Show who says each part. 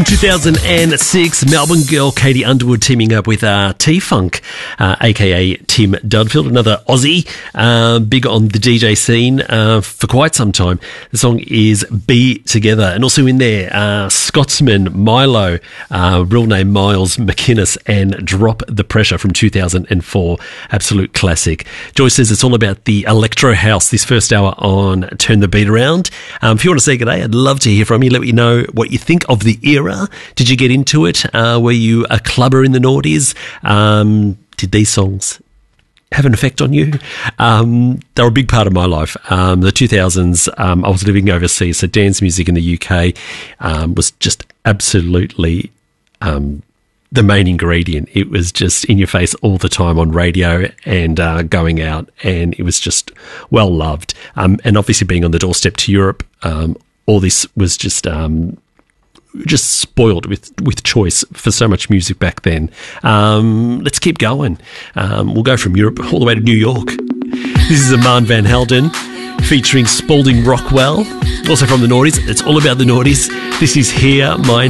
Speaker 1: From 2006, Melbourne girl Katie Underwood teaming up with T-Funk, a.k.a. Tim Dudfield, another Aussie, big on the DJ scene for quite some time. The song is Be Together. And also in there, Scotsman Milo, real name Miles McInnes, and Drop the Pressure from 2004. Absolute classic. Joyce says it's all about the electro house this first hour on Turn the Beat Around. If you want to say good day, I'd love to hear from you. Let me know what you think of the era. Did you get into it? Were you a clubber in the noughties? Did these songs have an effect on you? They were a big part of my life. The 2000s, I was living overseas, so dance music in the UK was just absolutely the main ingredient. It was just in your face all the time on radio and going out, and it was just well loved. And obviously being on the doorstep to Europe, all this was just spoiled with choice for so much music back then. Let's keep going. We'll go from Europe all the way to New York. This is Armand Van Helden featuring Spalding Rockwell, also from the noughties. It's all about the noughties. This is Hear My